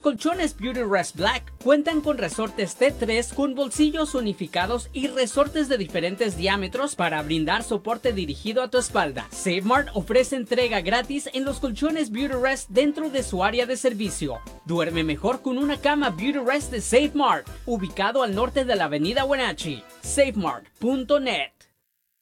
colchones Beautyrest Black cuentan con resortes T3 con bolsillos unificados y resortes de diferentes diámetros para brindar soporte dirigido a tu espalda. SafeMart ofrece entrega gratis en los colchones Beautyrest dentro de su área de servicio. Duerme mejor con una cama Beautyrest de SafeMart, ubicado al norte de la avenida Wenatchee. SafeMart.net.